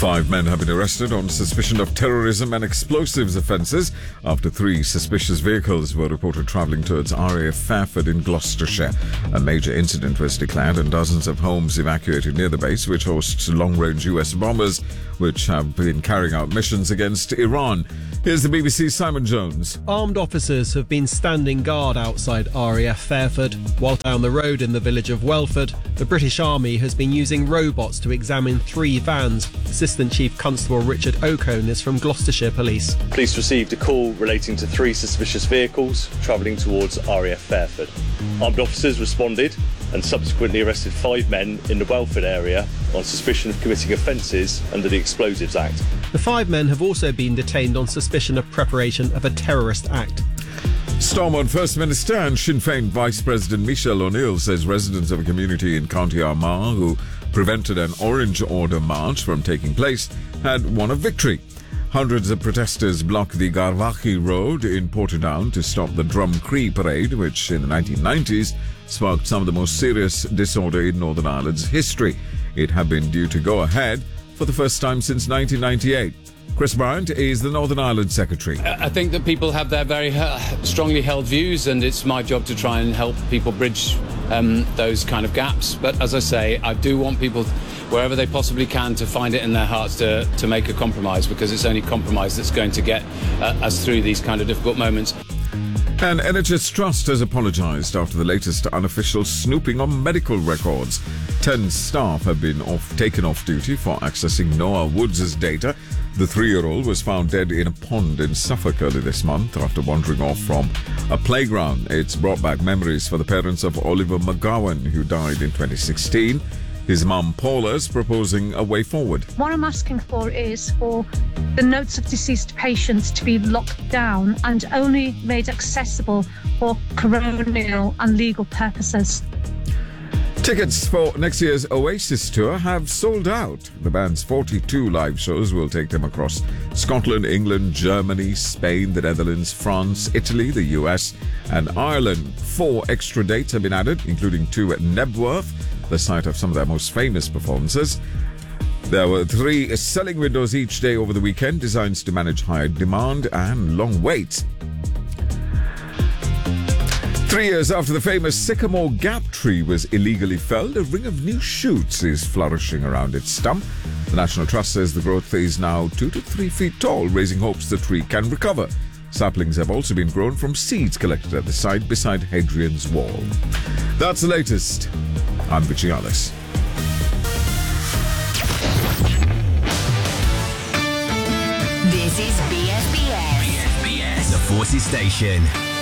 5 men have been arrested on suspicion of terrorism and explosives offences after 3 suspicious vehicles were reported travelling towards RAF Fairford in Gloucestershire. A major incident was declared and dozens of homes evacuated near the base, which hosts long-range US bombers which have been carrying out missions against Iran. Here's the BBC's Simon Jones. Armed officers have been standing guard outside RAF Fairford, while down the road in the village of Welford, the British Army has been using robots to examine 3 vans. Assistant Chief Constable Richard Ocone is from Gloucestershire Police. Police received a call relating to 3 suspicious vehicles travelling towards RAF Fairford. Armed officers responded and subsequently arrested 5 men in the Welford area on suspicion of committing offences under the Explosives Act. The 5 men have also been detained on suspicion of preparation of a terrorist act. Storm on First Minister and Sinn Féin Vice President Michelle O'Neill says residents of a community in County Armagh who prevented an Orange Order march from taking place had won a victory. Hundreds of protesters blocked the Garvachi Road in Portadown to stop the Drum Cree parade, which in the 1990s sparked some of the most serious disorder in Northern Ireland's history. It had been due to go ahead for the first time since 1998. Chris Bryant is the Northern Ireland Secretary. I think that people have their very strongly held views, and it's my job to try and help people bridge those kind of gaps. But as I say, I do want people, wherever they possibly can, to find it in their hearts to make a compromise, because it's only compromise that's going to get us through these kind of difficult moments. An NHS trust has apologised after the latest unofficial snooping on medical records. 10 staff have been taken off duty for accessing Noah Woods' data. The 3-year-old was found dead in a pond in Suffolk early this month after wandering off from a playground. It's brought back memories for the parents of Oliver McGowan, who died in 2016. His mum, Paula, is proposing a way forward. What I'm asking for is for the notes of deceased patients to be locked down and only made accessible for coronial and legal purposes. Tickets for next year's Oasis tour have sold out. The band's 42 live shows will take them across Scotland, England, Germany, Spain, the Netherlands, France, Italy, the US and Ireland. 4 extra dates have been added, including 2 at Nebworth, the site of some of their most famous performances. There were 3 selling windows each day over the weekend, designed to manage high demand and long waits. 3 years after the famous Sycamore Gap tree was illegally felled, a ring of new shoots is flourishing around its stump. The National Trust says the growth is now 2 to 3 feet tall, raising hopes the tree can recover. Saplings have also been grown from seeds collected at the site beside Hadrian's Wall. That's the latest. I'm Richie Alice. This is BFBS. The Forces Station.